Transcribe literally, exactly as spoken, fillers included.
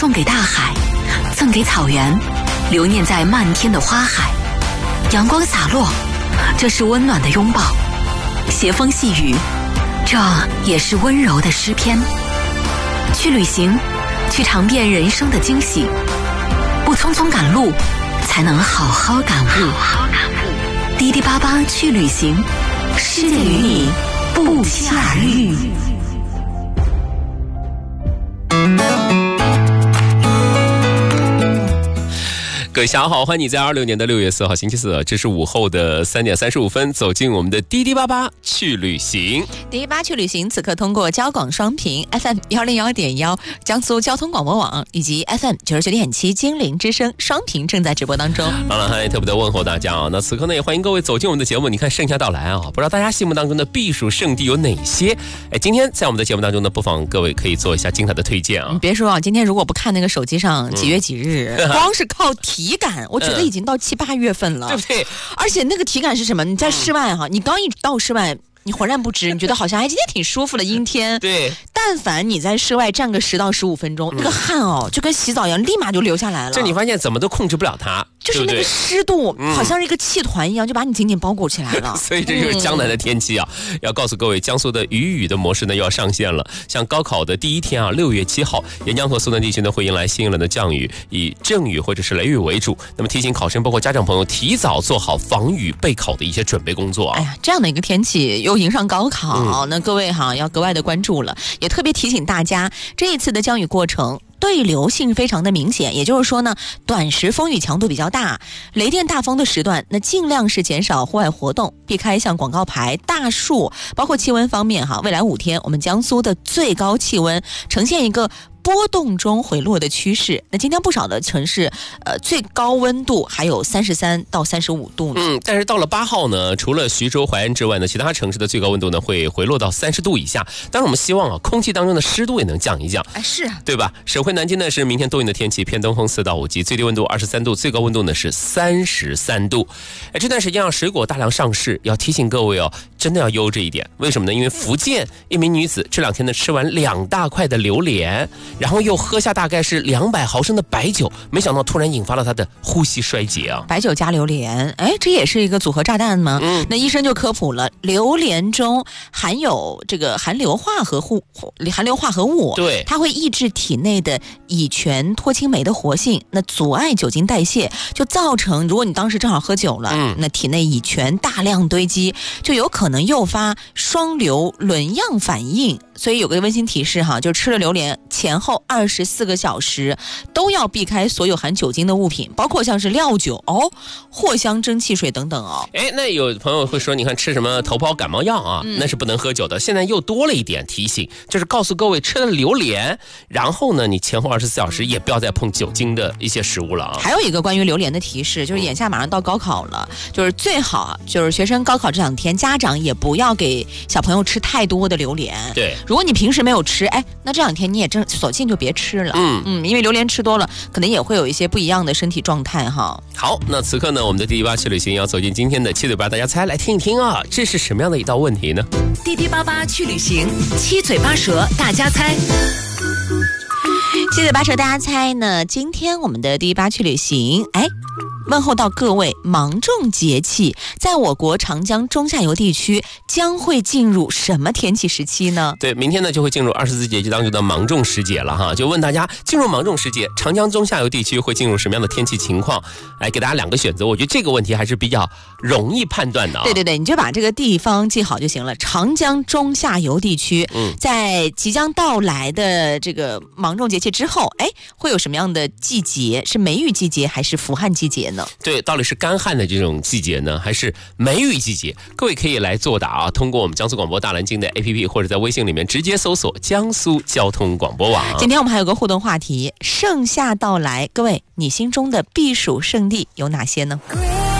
送给大海，赠给草原，留念在漫天的花海。阳光洒落，这是温暖的拥抱；斜风细雨，这也是温柔的诗篇。去旅行，去尝遍人生的惊喜，不匆匆赶路，才能好好感悟。好好感悟。滴滴八八去旅行，世界与你不期而遇。 各位下午好，欢迎你在二六年的六月四号星期四，这是午后的三点三十五分，走进我们的滴滴八八去旅行。 滴滴八去旅行，此刻通过交广双频 F M 幺零幺点幺江苏交通广播网以及 F M 九十九点七金陵之声双频正在直播当中。 好了，还特别的问候大家啊！那此刻呢，也欢迎各位走进我们的节目。你看盛夏到来啊，不知道大家心目当中的避暑胜地有哪些？哎，今天在我们的节目当中呢，不妨各位可以做一下精彩的推荐啊！ 你别说啊，今天如果不看那个手机上几月几日，嗯、光是靠体感，我觉得已经到七八月份了， 对不对？ 而且那个体感是什么？你在室外哈、啊，你刚一到室外。你浑然不知，你觉得好像哎今天挺舒服的阴天， 对。 但凡你在室外站个十到十五分钟，嗯、那个汗哦就跟洗澡一样，立马就流下来了。 就你发现怎么都控制不了它， 就是那个湿度， 对对好像是一个气团一样，就把你紧紧包裹起来了。 所以这就是江南的天气啊！嗯、要告诉各位，江苏的雨雨的模式呢又要上线了。像高考的第一天啊，六月七号，沿江和苏南地区呢会迎来新一轮的降雨，以阵雨或者是雷雨为主。那么提醒考生包括家长朋友提早做好防雨备考的一些准备工作啊！ 哎呀，这样的一个天气又迎上高考。好，那各位哈要格外的关注了，也特别提醒大家，这一次的降雨过程对流性非常的明显，也就是说呢，短时风雨强度比较大，雷电大风的时段，那尽量是减少户外活动，避开像广告牌、大树，包括气温方面哈，未来五天我们江苏的最高气温呈现一个波动中回落的趋势。那今天不少的城市，呃，最高温度还有三十三到三十五度呢。 嗯，但是到了八号呢，除了徐州、淮安之外呢，其他城市的最高温度呢会回落到三十度以下。当然，我们希望啊，空气当中的湿度也能降一降。 哎，是啊， 对吧？省会南京呢是明天多云的天气，偏东风四到五级，最低温度二十三度，最高温度呢是三十三度。哎，这段时间啊，水果大量上市，要提醒各位哦，真的要悠着一点。为什么呢？因为福建一名女子这两天呢吃完两大块的榴莲。然后又喝下大概是两百毫升的白酒，没想到突然引发了他的呼吸衰竭啊！ 白酒加榴莲，哎，这也是一个组合炸弹吗？ 嗯， 那医生就科普了，榴莲中含有这个含硫化合物，含硫化合物， 对， 它会抑制体内的乙醛脱氢酶的活性，那阻碍酒精代谢，就造成如果你当时正好喝酒了，嗯，那体内乙醛大量堆积，就有可能诱发双硫仑样反应。所以有个温馨提示哈，就吃了榴莲前后二十四个小时都要避开所有含酒精的物品，包括像是料酒哦、藿香蒸汽水等等哦。 哎，那有朋友会说，你看吃什么头孢感冒药啊，嗯、那是不能喝酒的。现在又多了一点提醒，就是告诉各位吃了榴莲，然后呢，你前后二十四小时也不要再碰酒精的一些食物了啊。 还有一个关于榴莲的提示，就是眼下马上到高考了，就是最好就是学生高考这两天，家长也不要给小朋友吃太多的榴莲。 对。 如果你平时没有吃，哎，那这两天你也正索性就别吃了。 嗯嗯，因为榴莲吃多了，可能也会有一些不一样的身体状态哈。 好，那此刻呢，我们的滴滴八去旅行要走进今天的七嘴八，大家猜来听一听啊，这是什么样的一道问题呢？ 滴滴八八去旅行，七嘴八舌大家猜。 七嘴八舌大家猜呢？今天我们的滴滴八去旅行，哎。问候到各位，芒种节气在我国长江中下游地区将会进入什么天气时期呢？ 对，明天呢就会进入二十四节气当中的芒种时节了哈。就问大家，进入芒种时节，长江中下游地区会进入什么样的天气情况？来给大家两个选择，我觉得这个问题还是比较容易判断的啊。 对对对，你就把这个地方记好就行了。长江中下游地区，嗯，在即将到来的这个芒种节气之后，哎，会有什么样的季节？是梅雨季节还是伏旱季节呢？ 对，到底是干旱的这种季节呢，还是梅雨季节？各位可以来作答啊！通过我们江苏广播大蓝鲸的 A P P 或者在微信里面直接搜索江苏交通广播网。 今天我们还有个互动话题，盛夏到来，各位你心中的避暑胜地有哪些呢？